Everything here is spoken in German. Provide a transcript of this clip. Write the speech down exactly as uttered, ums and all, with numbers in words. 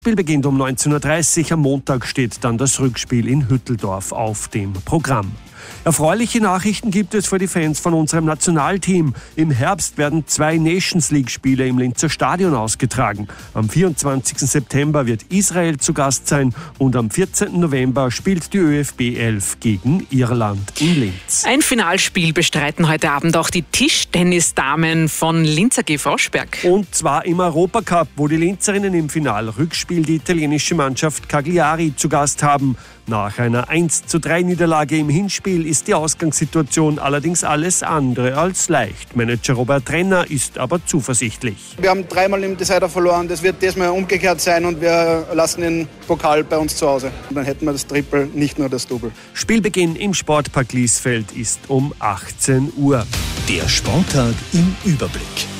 Das Spiel beginnt um neunzehn Uhr dreißig. Am Montag steht dann das Rückspiel in Hütteldorf auf dem Programm. Erfreuliche Nachrichten gibt es für die Fans von unserem Nationalteam. Im Herbst werden zwei Nations-League-Spiele im Linzer Stadion ausgetragen. Am vierundzwanzigsten September wird Israel zu Gast sein und am vierzehnten November spielt die ÖFB elf gegen Irland in Linz. Ein Finalspiel bestreiten heute Abend auch die Tischtennisdamen von Linzer G Froschberg. Und zwar im Europacup, wo die Linzerinnen im Finalrückspiel die italienische Mannschaft Cagliari zu Gast haben. Nach einer eins zu drei Niederlage im Hinspiel ist die Ausgangssituation allerdings alles andere als leicht. Manager Robert Renner ist aber zuversichtlich. Wir haben dreimal im Decider verloren, das wird diesmal umgekehrt sein und wir lassen den Pokal bei uns zu Hause. Und dann hätten wir das Triple, nicht nur das Double. Spielbeginn im Sportpark Liesfeld ist um achtzehn Uhr. Der Sporttag im Überblick.